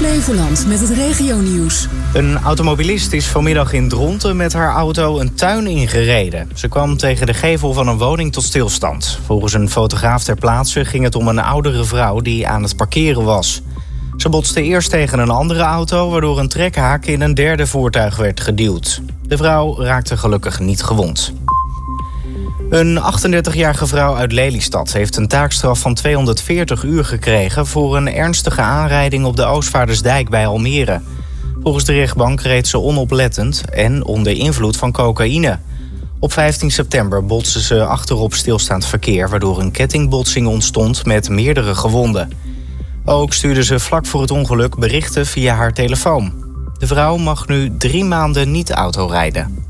Flevoland met het regionieuws. Een automobilist is vanmiddag in Dronten met haar auto een tuin ingereden. Ze kwam tegen de gevel van een woning tot stilstand. Volgens een fotograaf ter plaatse ging het om een oudere vrouw die aan het parkeren was. Ze botste eerst tegen een andere auto, waardoor een trekhaak in een derde voertuig werd geduwd. De vrouw raakte gelukkig niet gewond. Een 38-jarige vrouw uit Lelystad heeft een taakstraf van 240 uur gekregen voor een ernstige aanrijding op de Oostvaardersdijk bij Almere. Volgens de rechtbank reed ze onoplettend en onder invloed van cocaïne. Op 15 september botste ze achterop stilstaand verkeer, waardoor een kettingbotsing ontstond met meerdere gewonden. Ook stuurde ze vlak voor het ongeluk berichten via haar telefoon. De vrouw mag nu 3 maanden niet autorijden.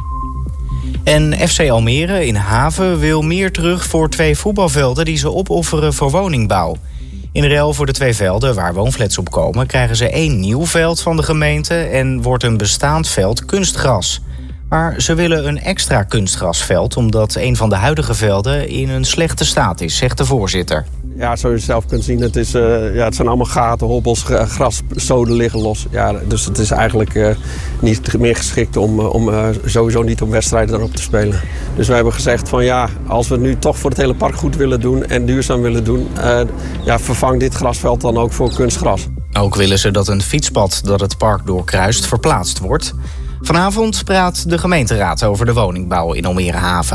En FC Almere in Haven wil meer terug voor 2 voetbalvelden die ze opofferen voor woningbouw. In ruil voor de 2 velden waar woonflats op komen krijgen ze 1 nieuw veld van de gemeente en wordt een bestaand veld kunstgras. Maar ze willen een extra kunstgrasveld omdat een van de huidige velden in een slechte staat is, zegt de voorzitter. Ja, zoals je zelf kunt zien, het zijn allemaal gaten, hobbels, graszoden liggen los. Ja, dus het is eigenlijk niet meer geschikt om sowieso niet om wedstrijden daarop te spelen. Dus wij hebben gezegd van ja, als we het nu toch voor het hele park goed willen doen en duurzaam willen doen, vervang dit grasveld dan ook voor kunstgras. Ook willen ze dat een fietspad dat het park doorkruist verplaatst wordt. Vanavond praat de gemeenteraad over de woningbouw in Almere Haven.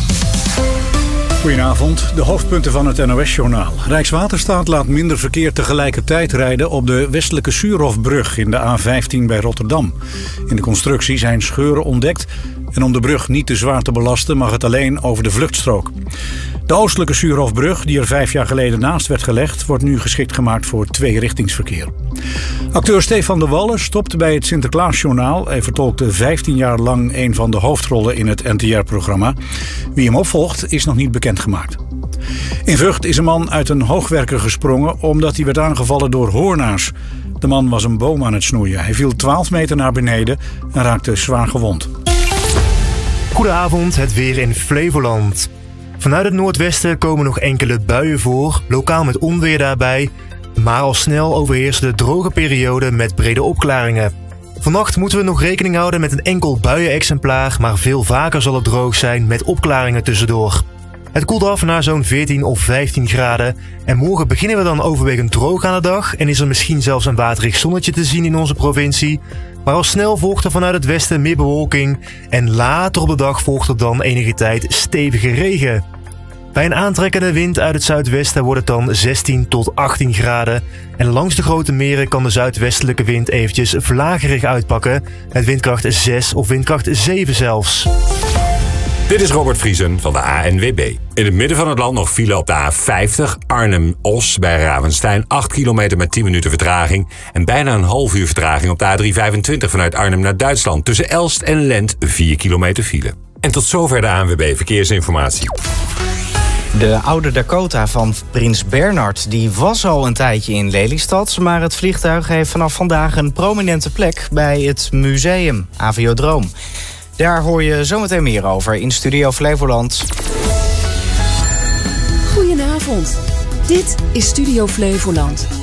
Goedenavond, de hoofdpunten van het NOS-journaal. Rijkswaterstaat laat minder verkeer tegelijkertijd rijden op de westelijke Suurhofbrug in de A15 bij Rotterdam. In de constructie zijn scheuren ontdekt en om de brug niet te zwaar te belasten mag het alleen over de vluchtstrook. De oostelijke Suurhofbrug, die er 5 jaar geleden naast werd gelegd, wordt nu geschikt gemaakt voor 2-richtingsverkeer. Acteur Stefan de Wallen stopt bij het Sinterklaasjournaal. Hij vertolkte 15 jaar lang een van de hoofdrollen in het NTR-programma. Wie hem opvolgt is nog niet bekendgemaakt. In Vught is een man uit een hoogwerker gesprongen omdat hij werd aangevallen door hoornaars. De man was een boom aan het snoeien. Hij viel 12 meter naar beneden en raakte zwaar gewond. Goedenavond, het weer in Flevoland. Vanuit het noordwesten komen nog enkele buien voor, lokaal met onweer daarbij. Maar al snel overheerst de droge periode met brede opklaringen. Vannacht moeten we nog rekening houden met een enkel buienexemplaar, maar veel vaker zal het droog zijn met opklaringen tussendoor. Het koelt af naar zo'n 14 of 15 graden en morgen beginnen we dan overwegend droog aan de dag en is er misschien zelfs een waterig zonnetje te zien in onze provincie. Maar al snel volgt er vanuit het westen meer bewolking en later op de dag volgt er dan enige tijd stevige regen. Bij een aantrekkende wind uit het zuidwesten wordt het dan 16 tot 18 graden. En langs de grote meren kan de zuidwestelijke wind eventjes vlagerig uitpakken. Met windkracht 6 of windkracht 7 zelfs. Dit is Robert Vriesen van de ANWB. In het midden van het land nog file op de A50 Arnhem-Os bij Ravenstein. 8 kilometer met 10 minuten vertraging. En bijna een half uur vertraging op de A325 vanuit Arnhem naar Duitsland. Tussen Elst en Lent 4 kilometer file. En tot zover de ANWB Verkeersinformatie. De oude Dakota van prins Bernhard die was al een tijdje in Lelystad, maar het vliegtuig heeft vanaf vandaag een prominente plek bij het museum Aviodroom. Daar hoor je zometeen meer over in Studio Flevoland. Goedenavond, dit is Studio Flevoland.